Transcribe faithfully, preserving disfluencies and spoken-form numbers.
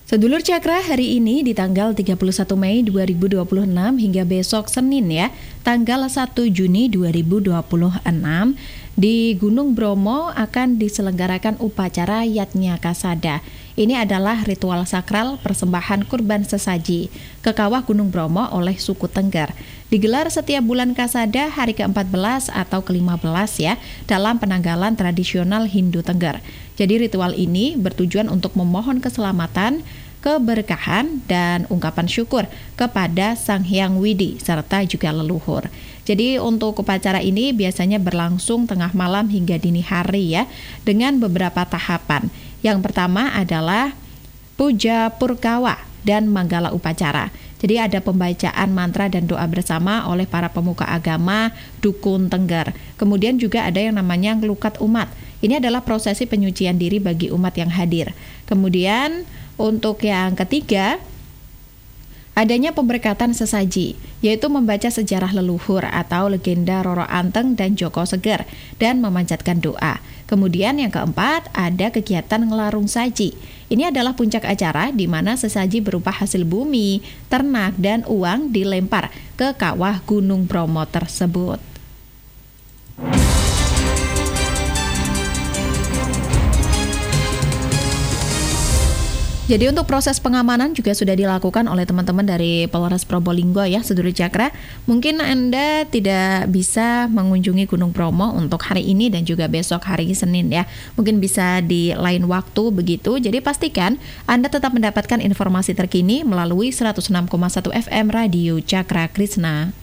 Sedulur Cakra, hari ini di tanggal tiga puluh satu Mei dua ribu dua puluh enam hingga besok Senin ya, tanggal satu Juni dua ribu dua puluh enam, di Gunung Bromo akan diselenggarakan upacara Yatnya Kasada. Ini adalah ritual sakral persembahan kurban sesaji ke kawah Gunung Bromo oleh suku Tengger. Digelar setiap bulan Kasada hari keempat belas atau kelima belas ya, dalam penanggalan tradisional Hindu Tengger. Jadi ritual ini bertujuan untuk memohon keselamatan, keberkahan, dan ungkapan syukur kepada Sang Hyang Widi serta juga leluhur. Jadi untuk upacara ini biasanya berlangsung tengah malam hingga dini hari ya, dengan beberapa tahapan. Yang pertama adalah Puja Purkawa dan Manggala Upacara. Jadi ada pembacaan mantra dan doa bersama oleh para pemuka agama Dukun Tengger. Kemudian juga ada yang namanya ngelukat umat. Ini adalah prosesi penyucian diri bagi umat yang hadir. Kemudian untuk yang ketiga, adanya pemberkatan sesaji, yaitu membaca sejarah leluhur atau legenda Roro Anteng dan Joko Seger dan memanjatkan doa. Kemudian yang keempat, ada kegiatan ngelarung saji. Ini adalah puncak acara di mana sesaji berupa hasil bumi, ternak, dan uang dilempar ke kawah Gunung Bromo tersebut. Jadi untuk proses pengamanan juga sudah dilakukan oleh teman-teman dari Polres Probolinggo ya, Sedulur Cakra. Mungkin Anda tidak bisa mengunjungi Gunung Bromo untuk hari ini dan juga besok hari Senin ya. Mungkin bisa di lain waktu begitu. Jadi pastikan Anda tetap mendapatkan informasi terkini melalui seratus enam koma satu F M Radio Cakra Krishna.